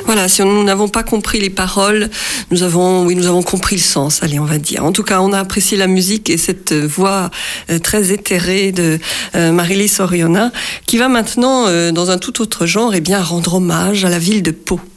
Voilà, si nous n'avons pas compris les paroles, nous avons compris le sens, allez, on va dire. En tout cas, on a apprécié la musique et cette voix très éthérée de Marilis Oriona, qui va maintenant, dans un tout autre genre, rendre hommage à la ville de Pau.